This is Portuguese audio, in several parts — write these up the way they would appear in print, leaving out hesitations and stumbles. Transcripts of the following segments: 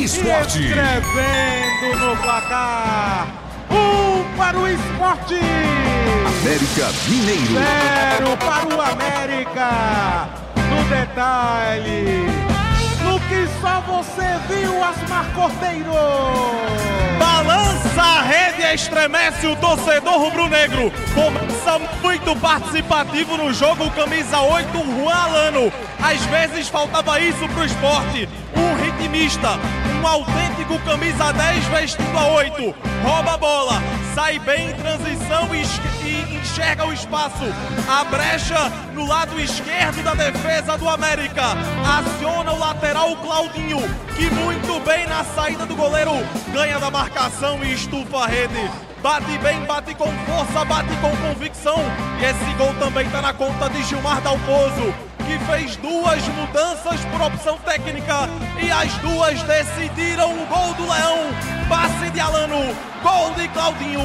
Esporte. Escrevendo no placar. 1 para o Esporte. América Mineiro. 0 para o América. No detalhe, no que só você viu, Asmar Cordeiro. Balança a rede e estremece o torcedor rubro-negro. Começa muito participativo no jogo, camisa 8, Juan Alano. Às vezes faltava isso pro esporte. Um ritmista, um autêntico camisa 10 vestido a 8. Rouba a bola, sai bem em transição e enxerga o espaço. A brecha no lado esquerdo da defesa do América. Aciona o lateral Claudinho, que muito bem na saída do goleiro ganha da marcação e estufa a rede. Bate bem, bate com força, bate com convicção. E esse gol também está na conta de Gilmar Dalpozo, que fez 2 mudanças por opção técnica e as 2 decidiram o gol do Leão. Passe de Alano, gol de Claudinho,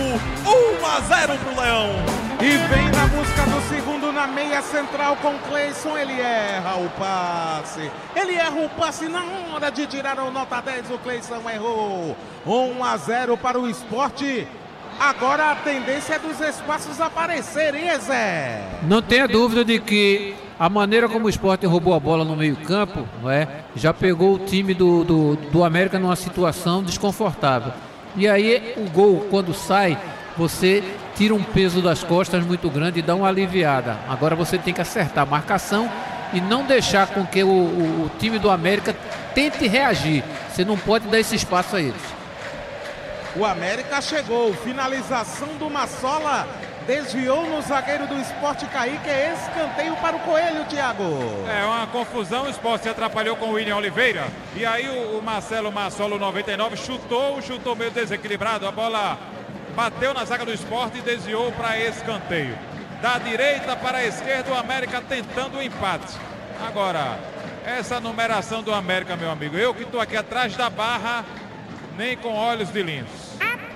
1-0 pro Leão. E vem na busca do segundo na meia central com Cleison. Ele erra o passe. Ele erra o passe na hora de tirar o nota 10. O Cleison errou. 1-0 para o Esporte. Agora a tendência é dos espaços aparecerem, Zé. Não tenha dúvida de que a maneira como o Sport roubou a bola no meio-campo, não é, já pegou o time do América numa situação desconfortável. E aí o gol, quando sai, você tira um peso das costas muito grande e dá uma aliviada. Agora você tem que acertar a marcação e não deixar com que o time do América tente reagir. Você não pode dar esse espaço a eles. O América chegou, finalização do Massola, desviou no zagueiro do Sport Kaique, é escanteio para o Coelho, Thiago. É uma confusão, o Sport se atrapalhou com o William Oliveira, e aí o Marcelo Massola, 99, chutou meio desequilibrado, a bola bateu na zaga do Sport e desviou para escanteio. Da direita para a esquerda, o América tentando o empate. Agora, essa numeração do América, meu amigo, eu que estou aqui atrás da barra, nem com olhos de lince.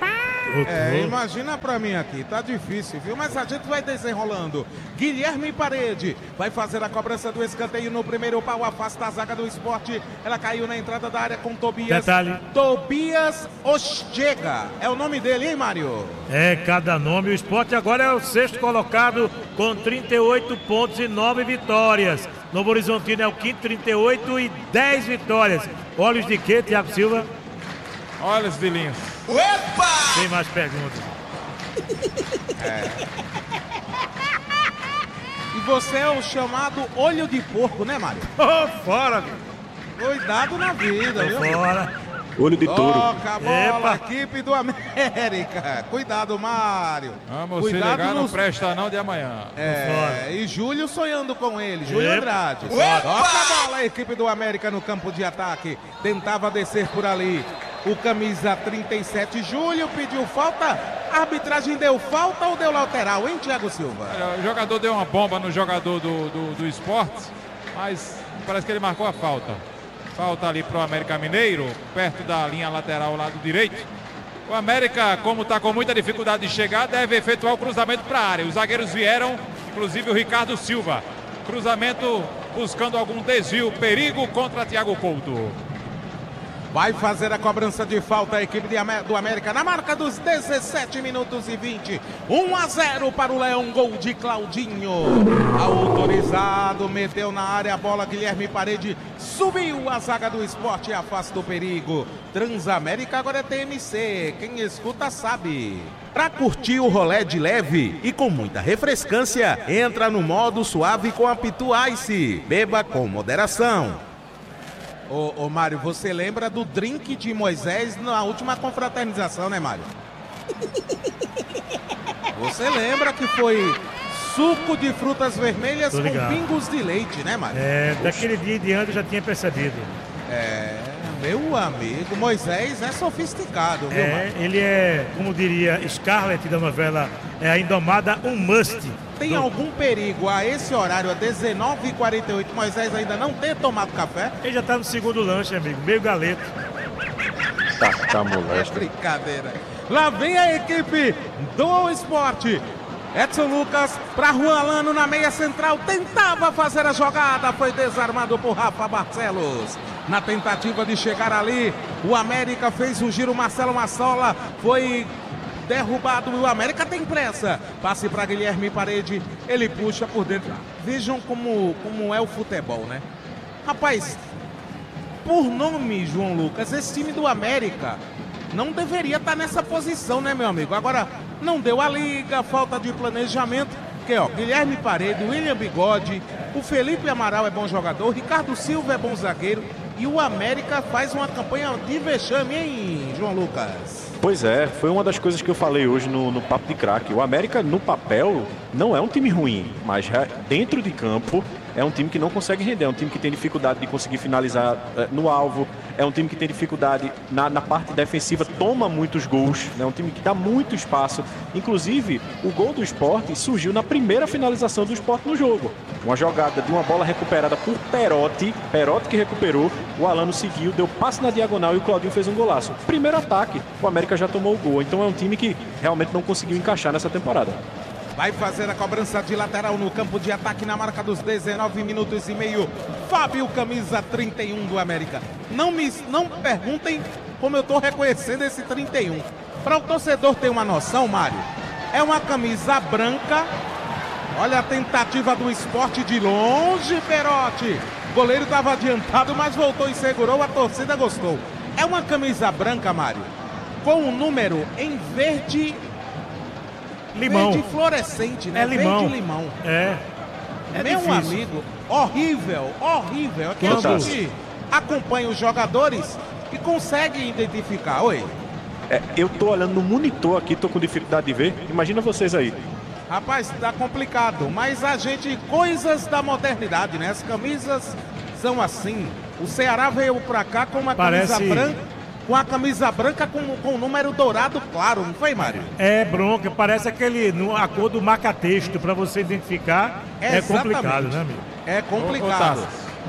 Imagina pra mim aqui, tá difícil, viu? Mas a gente vai desenrolando. Guilherme Parede vai fazer a cobrança do escanteio no primeiro pau, afasta a zaga do Esporte. Ela caiu na entrada da área com Tobias. Detalhe. Tobias Ostega, é o nome dele, hein, Mário? É, cada nome. O Esporte agora é o 6º colocado com 38 pontos e 9 vitórias. Novo Horizontino é o 5º, 38 e 10 vitórias. Olhos de quê, Thiago Silva? Olhos de lince. Opa! Tem mais perguntas. E você é o chamado olho de porco, né, Mário? Fora! Cuidado na vida, viu? Fora! Olho de touro. Toca a bola, equipe do América. Cuidado, Mário. Vamos Cuidado se ligar, nos... não presta não de amanhã. E Júlio sonhando com ele, Júlio Andrade. Opa! Toca a bola, a equipe do América no campo de ataque. Tentava descer por ali. O camisa 37, Júlio, pediu falta. A arbitragem deu falta ou deu lateral, hein, Thiago Silva? O jogador deu uma bomba no jogador do Sport, mas parece que ele marcou a falta. Falta ali pro América Mineiro, perto da linha lateral lado direito. O América, como está com muita dificuldade de chegar, deve efetuar o cruzamento para a área. Os zagueiros vieram, inclusive o Ricardo Silva. Cruzamento buscando algum desvio, perigo contra Thiago Couto. Vai fazer a cobrança de falta a equipe do América na marca dos 17 minutos e 20. 1-0 para o Leão, gol de Claudinho. Autorizado, meteu na área a bola, Guilherme Parede subiu a zaga do Esporte e afasta o perigo. Transamérica agora é TMC, quem escuta sabe. Para curtir o rolê de leve e com muita refrescância, entra no modo suave com a Pitu Ice. Beba com moderação. Ô Mário, você lembra do drink de Moisés na última confraternização, né, Mário? Você lembra que foi suco de frutas vermelhas com pingos de leite, né, Mário? Daquele dia em diante eu já tinha percebido. Meu amigo, Moisés é sofisticado, viu, Mário? Ele é, como diria Scarlett da novela, a Indomada, um must. Tem algum perigo a esse horário, a 19h48, Moisés ainda não ter tomado café? Ele já tá no segundo lanche, amigo, meio galeto. Tá moleque. É brincadeira. Lá vem a equipe do Esporte. Edson Lucas para Juan Alano na meia central, tentava fazer a jogada, foi desarmado por Rafa Barcelos. Na tentativa de chegar ali, o América fez o giro, Marcelo Massola foi derrubado, o América tem pressa. Passe para Guilherme Parede, ele puxa por dentro. Vejam como é o futebol, né? Rapaz, por nome, João Lucas, esse time do América não deveria estar nessa posição, né, meu amigo? Agora, não deu a liga, falta de planejamento. Porque, ó, Guilherme Parede, William Bigode, o Felipe Amaral é bom jogador, Ricardo Silva é bom zagueiro e o América faz uma campanha de vexame, hein, João Lucas? Pois é, foi uma das coisas que eu falei hoje no Papo de Craque. O América, no papel, não é um time ruim, mas dentro de campo é um time que não consegue render, é um time que tem dificuldade de conseguir finalizar no alvo, é um time que tem dificuldade na parte defensiva, toma muitos gols, é um time que dá muito espaço. Inclusive, o gol do Sport surgiu na primeira finalização do Sport no jogo. Uma jogada de uma bola recuperada por Perotti que recuperou, o Alano seguiu, deu passe na diagonal e o Claudinho fez um golaço. Primeiro ataque, o América já tomou o gol, então é um time que realmente não conseguiu encaixar nessa temporada. Vai fazer a cobrança de lateral no campo de ataque na marca dos 19 minutos e meio. Fábio, camisa 31 do América. Não perguntem como eu estou reconhecendo esse 31. Para o torcedor ter uma noção, Mário, é uma camisa branca. Olha a tentativa do Sport de longe, Perotti. O goleiro estava adiantado, mas voltou e segurou. A torcida gostou. É uma camisa branca, Mário, com um número em verde... Limão. Verde fluorescente, né? É limão. Verde limão. É meu difícil. amigo, horrível. É que a gente acompanha os jogadores e consegue identificar. Oi. Eu tô olhando no monitor aqui, tô com dificuldade de ver. Imagina vocês aí. Rapaz, tá complicado, mas a gente, coisas da modernidade, né? As camisas são assim. O Ceará veio pra cá com uma camisa branca. Com a camisa branca com o número dourado claro, não foi, Mário? É bronca, parece a cor do marca-texto, para você identificar. É complicado, né, amigo? É complicado.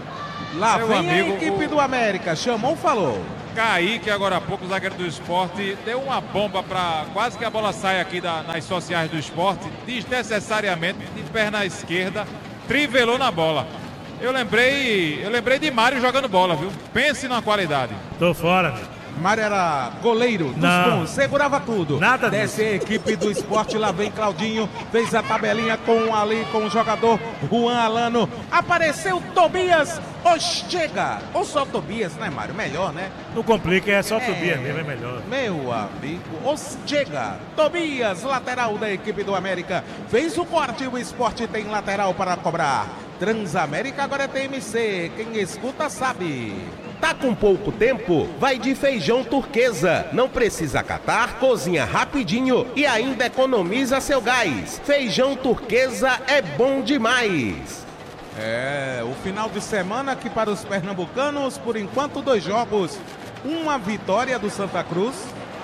Lá meu vem amigo, a equipe do América, chamou, falou. Kaique, agora há pouco, o zagueiro do Sport, deu uma bomba para quase que a bola sai aqui nas sociais do Sport, desnecessariamente, de perna esquerda, trivelou na bola. Eu lembrei de Mário jogando bola, viu? Pense na qualidade. Tô fora, amigo. Mário era goleiro dos bons, segurava tudo. Nada disso. Desce a equipe do Sport, lá vem Claudinho, fez a tabelinha com o jogador Juan Alano. Apareceu Tobias Ostega. Ou só Tobias, né, Mário? Melhor, né? Não complica, é só Tobias mesmo, é melhor. Meu amigo, Ostega. Tobias, lateral da equipe do América. Fez o corte, o Sport tem lateral para cobrar. Transamérica agora é TMC, quem escuta sabe. Tá com pouco tempo? Vai de Feijão Turquesa. Não precisa catar, cozinha rapidinho e ainda economiza seu gás. Feijão Turquesa é bom demais. O final de semana aqui para os pernambucanos, por enquanto 2 jogos, uma vitória do Santa Cruz,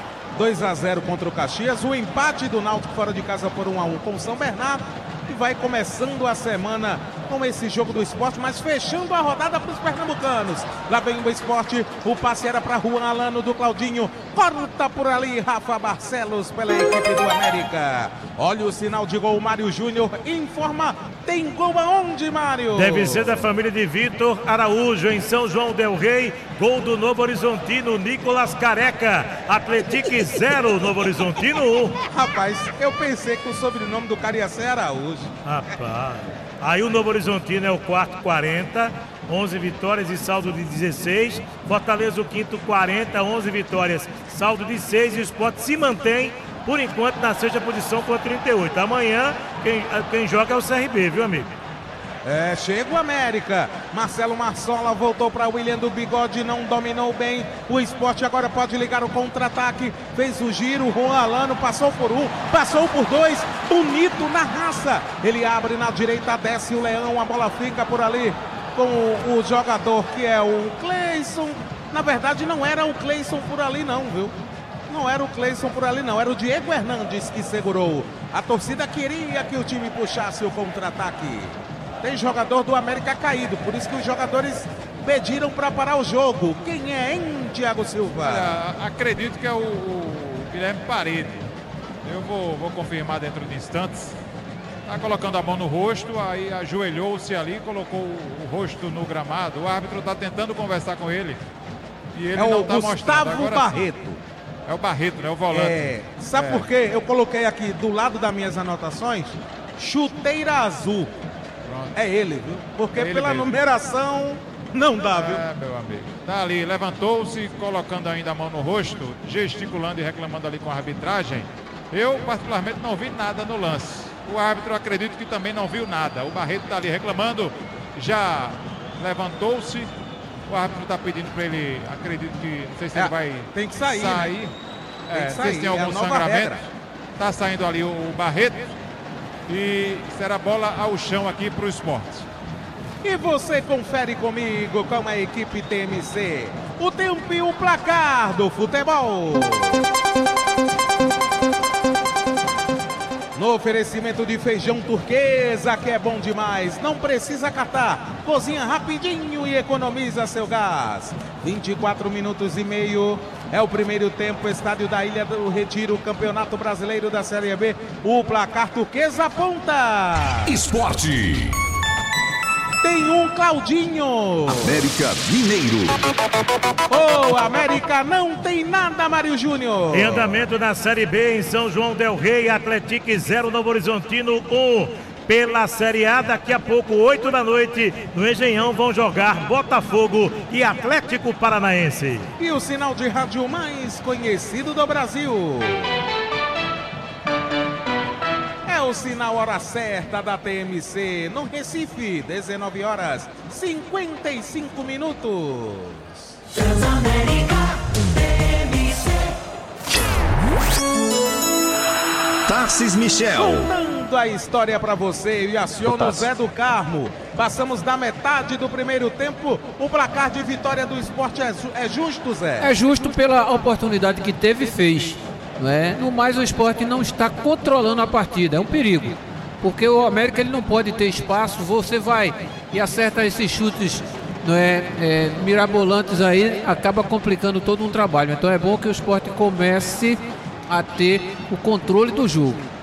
2-0 contra o Caxias, o empate do Náutico fora de casa por 1-1 com o São Bernardo. E vai começando a semana com esse jogo do Sport, mas fechando a rodada para os pernambucanos. Lá vem o Sport, o passe era para Juan Alano do Claudinho. Corta por ali Rafa Barcelos pela equipe do América. Olha o sinal de gol, Mário Júnior informa. Tem gol aonde, Mário? Deve ser da família de Vitor Araújo, em São João del Rei. Gol do Novo Horizontino, Nicolas Careca. Atlético 0, Novo Horizontino 1. Rapaz, eu pensei que o sobrenome do cara ia ser Araújo. Rapaz. Aí o Novo Horizontino é o quarto 40, 11 vitórias e saldo de 16. Fortaleza o quinto 40, 11 vitórias, saldo de 6. E o Sport se mantém, por enquanto, na 6ª posição com 38. Amanhã, quem joga é o CRB, viu, amigo? Chega o América. Marcelo Massola voltou para William do Bigode, não dominou bem. O Sport agora pode ligar o contra-ataque. Fez o giro, Juan Alano passou por 1, passou por 2. Bonito na raça. Ele abre na direita, desce o Leão. A bola fica por ali com o jogador que é o Cleison. Na verdade, não era o Cleison por ali, não, viu? Não era o Cleison por ali, não. Era o Diego Hernandes que segurou. A torcida queria que o time puxasse o contra-ataque. Tem jogador do América caído, por isso que os jogadores pediram para parar o jogo. Quem é, hein, Thiago Silva? Olha, acredito que é o Guilherme Parede. Eu vou confirmar dentro de instantes. Tá colocando a mão no rosto, aí ajoelhou-se ali, colocou o rosto no gramado. O árbitro está tentando conversar com ele. E ele não está mostrando. Gustavo Barreto. É o Barreto, né? O volante. Sabe por quê? Eu coloquei aqui do lado das minhas anotações, chuteira azul. Pronto. É ele, viu? Porque Ele pela mesmo. numeração não dá, viu? Meu amigo. Tá ali, levantou-se, colocando ainda a mão no rosto, gesticulando e reclamando ali com a arbitragem. Eu, particularmente, não vi nada no lance. O árbitro, acredito que também não viu nada. O Barreto tá ali reclamando, já levantou-se. O árbitro tá pedindo para ele, acredito que, não sei se ele vai tem que sair. Né? Tem que sair. se tem algum É a nova sangramento. regra. Tá saindo ali o Barreto. E será bola ao chão aqui pro Sport. E você confere comigo com a equipe TMC. O tempo e o placar do futebol. No oferecimento de feijão turquesa, que é bom demais. Não precisa catar. Cozinha rapidinho e economiza seu gás. 24 minutos e meio. É o primeiro tempo, estádio da Ilha do Retiro, Campeonato Brasileiro da Série B. O placar turquesa aponta. Esporte. Tem um Claudinho. América Mineiro. O América não tem nada, Mário Júnior. Em andamento na Série B, em São João del Rei, Atlético 0, Novo Horizontino 1. Pela Série A, daqui a pouco, 8 da noite, no Engenhão vão jogar Botafogo e Atlético Paranaense. E o sinal de rádio mais conhecido do Brasil. É o sinal hora certa da TMC, no Recife, 19 horas 55 minutos. Transamérica TMC. Tarcis Michel. Contando a história pra você e aciona o Zé do Carmo. Passamos da metade do primeiro tempo. O placar de vitória do Sport é justo, Zé? É justo pela oportunidade que teve e fez. Não é? No mais, o Sport não está controlando a partida. É um perigo. Porque o América ele não pode ter espaço. Você vai e acerta esses chutes mirabolantes aí, acaba complicando todo um trabalho. Então é bom que o Sport comece a ter o controle do jogo.